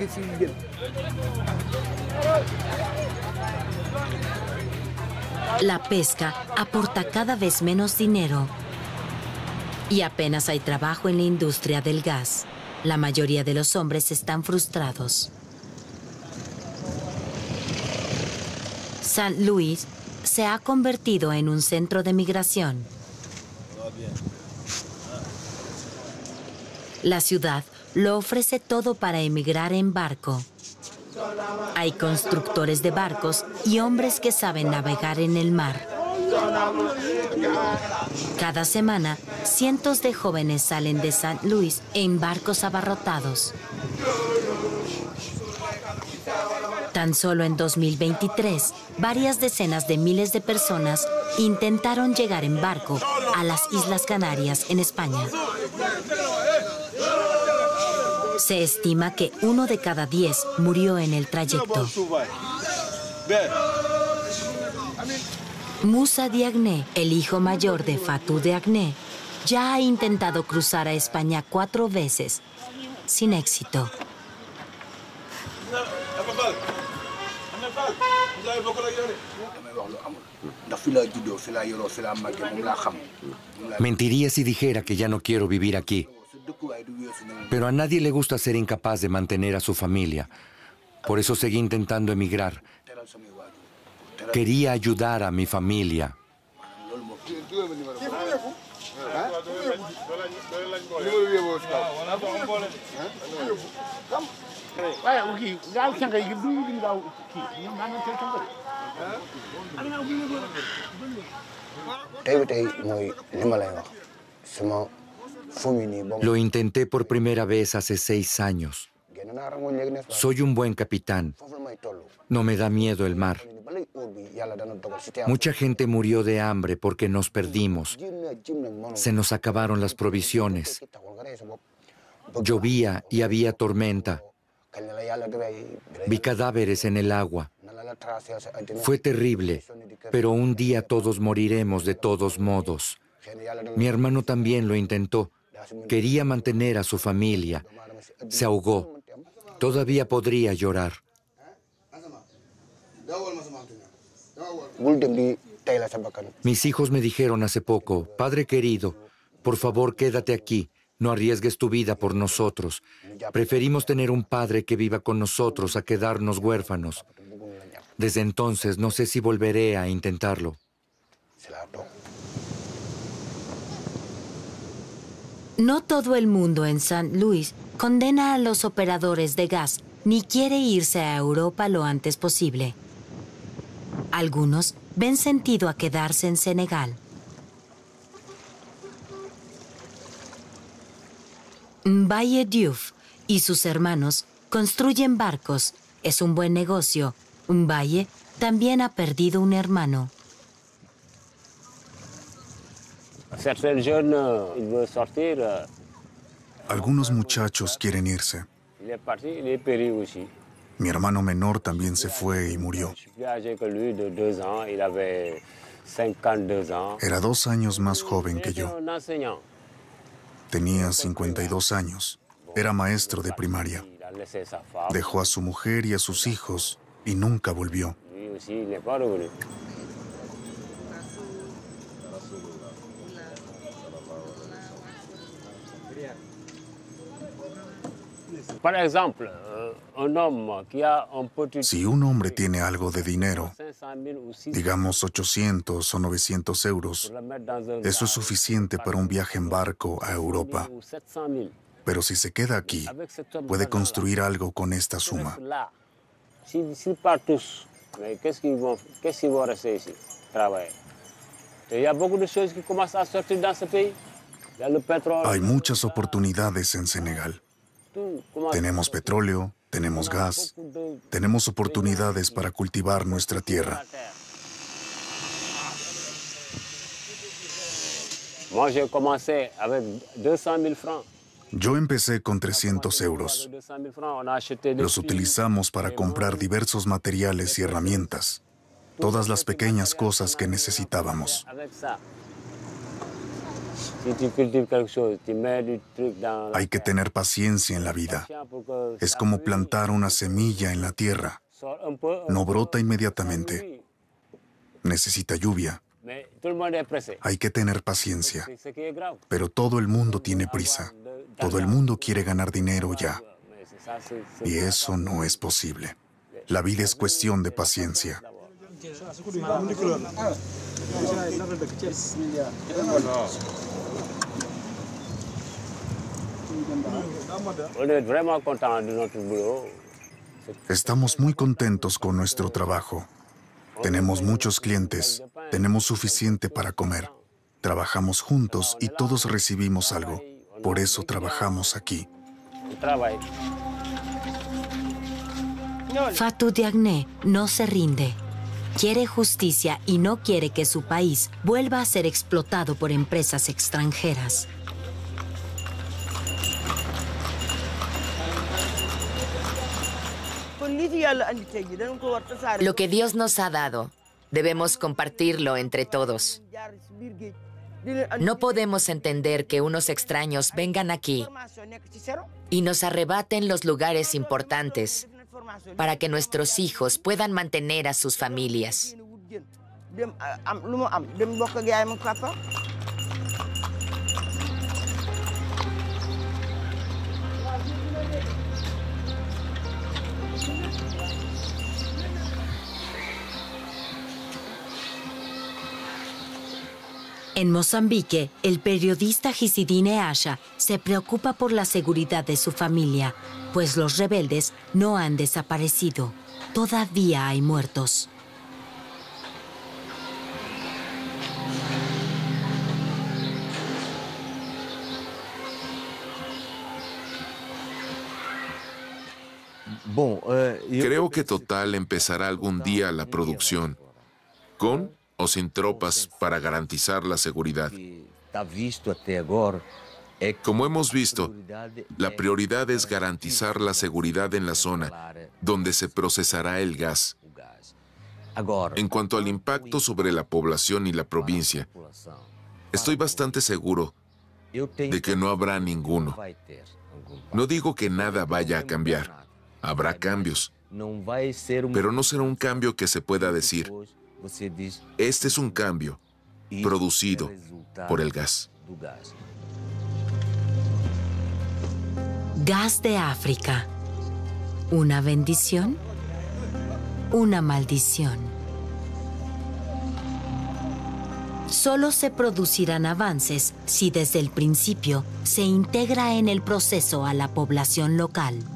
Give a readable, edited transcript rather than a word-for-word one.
La pesca aporta cada vez menos dinero y apenas hay trabajo en la industria del gas. La mayoría de los hombres están frustrados. St. Louis se ha convertido en un centro de migración. La ciudad lo ofrece todo para emigrar en barco. Hay constructores de barcos y hombres que saben navegar en el mar. Cada semana, cientos de jóvenes salen de St. Louis en barcos abarrotados. Tan solo en 2023, varias decenas de miles de personas intentaron llegar en barco a las Islas Canarias, en España. Se estima que 1 de cada 10 murió en el trayecto. Moussa Diagne, el hijo mayor de Fatou Diagne, ya ha intentado cruzar a España 4 veces, sin éxito. Mentiría si dijera que ya no quiero vivir aquí. Pero a nadie le gusta ser incapaz de mantener a su familia. Por eso seguí intentando emigrar. Quería ayudar a mi familia. Lo intenté por primera vez hace 6 años. Soy un buen capitán. No me da miedo el mar. Mucha gente murió de hambre porque nos perdimos. Se nos acabaron las provisiones. Llovía y había tormenta. Vi cadáveres en el agua. Fue terrible, pero un día todos moriremos de todos modos. Mi hermano también lo intentó. Quería mantener a su familia. Se ahogó. Todavía podría llorar. Mis hijos me dijeron hace poco: padre querido, por favor quédate aquí. No arriesgues tu vida por nosotros. Preferimos tener un padre que viva con nosotros a quedarnos huérfanos. Desde entonces no sé si volveré a intentarlo. No todo el mundo en St. Louis condena a los operadores de gas ni quiere irse a Europa lo antes posible. Algunos ven sentido a quedarse en Senegal. Mbaye Diouf y sus hermanos construyen barcos. Es un buen negocio. Mbaye también ha perdido un hermano. Algunos muchachos quieren irse. Mi hermano menor también se fue y murió. Era 2 años más joven que yo. Tenía 52 años. Era maestro de primaria. Dejó a su mujer y a sus hijos y nunca volvió. Si un hombre tiene algo de dinero, digamos 800 o 900 euros, eso es suficiente para un viaje en barco a Europa. Pero si se queda aquí, puede construir algo con esta suma. Hay muchas oportunidades en Senegal. Tenemos petróleo, tenemos gas, tenemos oportunidades para cultivar nuestra tierra. Yo empecé con 300 euros. Los utilizamos para comprar diversos materiales y herramientas, todas las pequeñas cosas que necesitábamos. Hay que tener paciencia en la vida. Es como plantar una semilla en la tierra. No brota inmediatamente. Necesita lluvia. Hay que tener paciencia. Pero todo el mundo tiene prisa. Todo el mundo quiere ganar dinero ya. Y eso no es posible. La vida es cuestión de paciencia. Estamos muy contentos con nuestro trabajo. Tenemos muchos clientes, tenemos suficiente para comer. Trabajamos juntos y todos recibimos algo. Por eso trabajamos aquí. Fatou Diagne no se rinde. Quiere justicia y no quiere que su país vuelva a ser explotado por empresas extranjeras. Lo que Dios nos ha dado, debemos compartirlo entre todos. No podemos entender que unos extraños vengan aquí y nos arrebaten los lugares importantes para que nuestros hijos puedan mantener a sus familias. En Mozambique, el periodista Gisidine Asha se preocupa por la seguridad de su familia, pues los rebeldes no han desaparecido. Todavía hay muertos. Creo que Total empezará algún día la producción, con o sin tropas para garantizar la seguridad. Como hemos visto, la prioridad es garantizar la seguridad en la zona donde se procesará el gas. En cuanto al impacto sobre la población y la provincia, estoy bastante seguro de que no habrá ninguno. No digo que nada vaya a cambiar. Habrá cambios, pero no será un cambio que se pueda decir: este es un cambio producido por el gas. Gas de África. ¿Una bendición? Una maldición. Solo se producirán avances si desde el principio se integra en el proceso a la población local.